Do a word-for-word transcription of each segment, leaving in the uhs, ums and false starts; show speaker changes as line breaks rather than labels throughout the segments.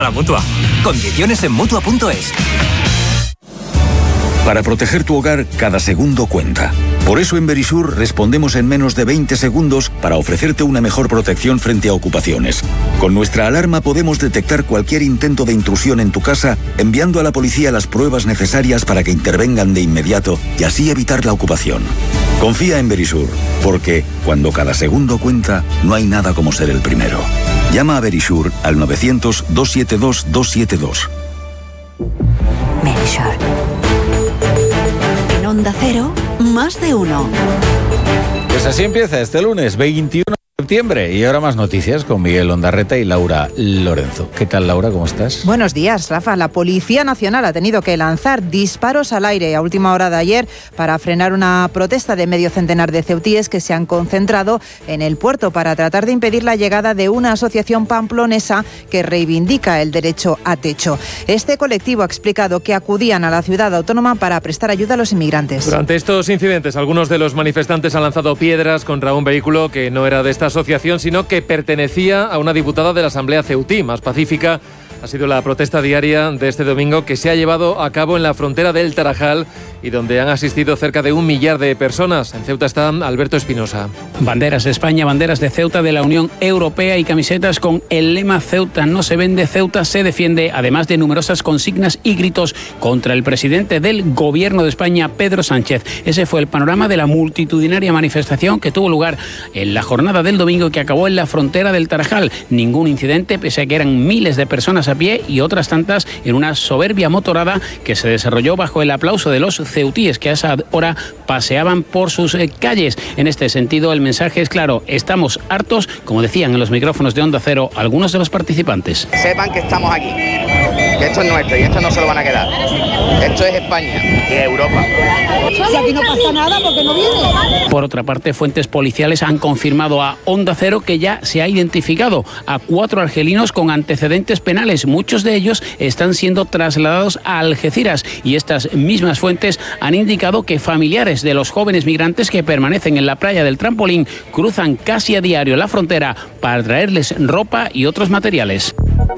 La Mutua. Condiciones en Mutua punto es.
Para proteger tu hogar, cada segundo cuenta. Por eso en Verisur respondemos en menos de veinte segundos para ofrecerte una mejor protección frente a ocupaciones. Con nuestra alarma podemos detectar cualquier intento de intrusión en tu casa, enviando a la policía las pruebas necesarias para que intervengan de inmediato y así evitar la ocupación. Confía en Verisur, porque cuando cada segundo cuenta, no hay nada como ser el primero. Llama a Verisur al novecientos, doscientos setenta y dos, doscientos setenta y dos.
Verisur. En Onda Cero, más de uno.
Pues así empieza este lunes, veintiuno de septiembre. Y ahora más noticias con Miguel Ondarreta y Laura Lorenzo. ¿Qué tal, Laura? ¿Cómo estás?
Buenos días, Rafa. La Policía Nacional ha tenido que lanzar disparos al aire a última hora de ayer para frenar una protesta de medio centenar de ceutíes que se han concentrado en el puerto para tratar de impedir la llegada de una asociación pamplonesa que reivindica el derecho a techo. Este colectivo ha explicado que acudían a la ciudad autónoma para prestar ayuda a los inmigrantes.
Durante estos incidentes, algunos de los manifestantes han lanzado piedras contra un vehículo que no era de esta asociación, sino que pertenecía a una diputada de la Asamblea ceutí. Más pacífica ha sido la protesta diaria de este domingo que se ha llevado a cabo en la frontera del Tarajal y donde han asistido cerca de un millar de personas. En Ceuta está Alberto Espinosa.
Banderas de España, banderas de Ceuta, de la Unión Europea y camisetas con el lema Ceuta no se vende, Ceuta se defiende, además de numerosas consignas y gritos contra el presidente del Gobierno de España, Pedro Sánchez. Ese fue el panorama de la multitudinaria manifestación que tuvo lugar en la jornada del domingo y que acabó en la frontera del Tarajal. Ningún incidente, pese a que eran miles de personas a pie y otras tantas en una soberbia motorada que se desarrolló bajo el aplauso de los ceutíes que a esa hora paseaban por sus eh, calles. En este sentido, el mensaje es claro: estamos hartos, como decían en los micrófonos de Onda Cero algunos de los participantes.
Sepan que estamos aquí, que esto es nuestro y esto no se lo van a quedar. Esto es España y Europa.
Si aquí no pasa nada, ¿por qué no viene?
Por otra parte, fuentes policiales han confirmado a Onda Cero que ya se ha identificado a cuatro argelinos con antecedentes penales. Muchos de ellos están siendo trasladados a Algeciras y estas mismas fuentes han indicado que familiares de los jóvenes migrantes que permanecen en la playa del Trampolín cruzan casi a diario la frontera para traerles ropa y otros materiales.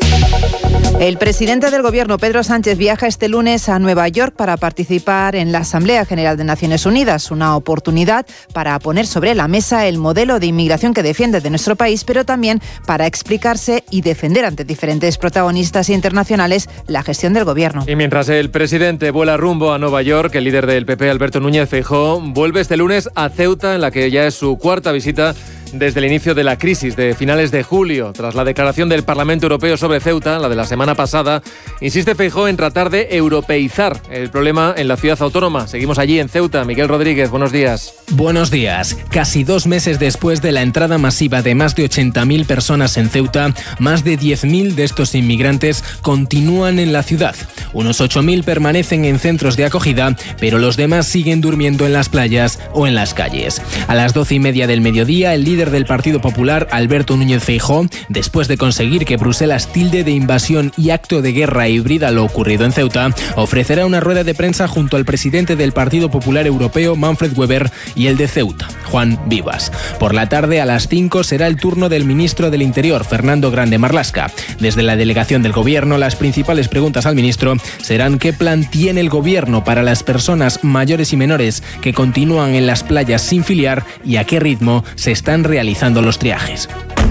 El presidente del Gobierno, Pedro Sánchez, viaja este lunes a Nueva York para participar en la Asamblea General de Naciones Unidas, una oportunidad para poner sobre la mesa el modelo de inmigración que defiende de nuestro país, pero también para explicarse y defender ante diferentes protagonistas internacionales la gestión del Gobierno.
Y mientras el presidente vuela rumbo a Nueva York, el líder del P P, Alberto Núñez Feijóo, vuelve este lunes a Ceuta, en la que ya es su cuarta visita desde el inicio de la crisis de finales de julio. Tras la declaración del Parlamento Europeo sobre Ceuta, la de la semana pasada, insiste Feijóo en tratar de europeizar el problema en la ciudad autónoma. Seguimos allí en Ceuta. Miguel Rodríguez, buenos días.
Buenos días. Casi dos meses después de la entrada masiva de más de ochenta mil personas en Ceuta, más de diez mil de estos inmigrantes continúan en la ciudad. Unos ocho mil permanecen en centros de acogida, pero los demás siguen durmiendo en las playas o en las calles. A las doce y media del mediodía, el líder del Partido Popular, Alberto Núñez Feijóo, después de conseguir que Bruselas tilde de invasión y acto de guerra híbrida lo ocurrido en Ceuta, ofrecerá una rueda de prensa junto al presidente del Partido Popular Europeo, Manfred Weber, y el de Ceuta, Juan Vivas. Por la tarde, a las cinco, será el turno del ministro del Interior, Fernando Grande Marlaska. Desde la delegación del Gobierno, las principales preguntas al ministro serán qué plan tiene el Gobierno para las personas mayores y menores que continúan en las playas sin filiar y a qué ritmo se están realizando los triajes.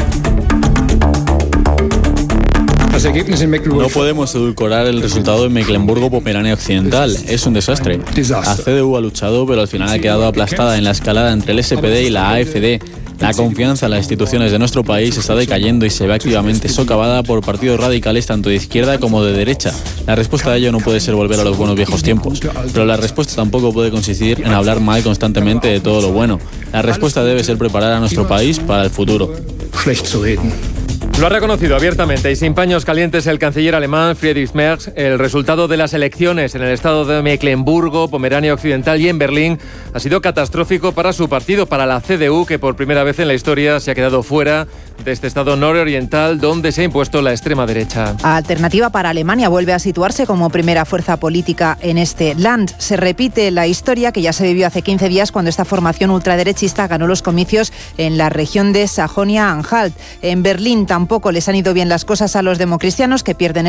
No podemos edulcorar el resultado en Mecklemburgo-Pomerania Occidental. Es un desastre. La C D U ha luchado, pero al final ha quedado aplastada en la escalada entre el S P D y la A F D. La confianza en las instituciones de nuestro país está decayendo y se ve activamente socavada por partidos radicales tanto de izquierda como de derecha. La respuesta a ello no puede ser volver a los buenos viejos tiempos, pero la respuesta tampoco puede consistir en hablar mal constantemente de todo lo bueno. La respuesta debe ser preparar a nuestro país para el futuro.
Lo ha reconocido abiertamente y sin paños calientes el canciller alemán Friedrich Merz. El resultado de las elecciones en el estado de Mecklemburgo, Pomerania Occidental y en Berlín ha sido catastrófico para su partido, para la C D U, que por primera vez en la historia se ha quedado fuera de este estado nororiental donde se ha impuesto la extrema derecha.
Alternativa para Alemania vuelve a situarse como primera fuerza política en este Land. Se repite la historia que ya se vivió hace quince días cuando esta formación ultraderechista ganó los comicios en la región de Sajonia-Anhalt. En Berlín tampoco les han ido bien las cosas a los democristianos, que pierden el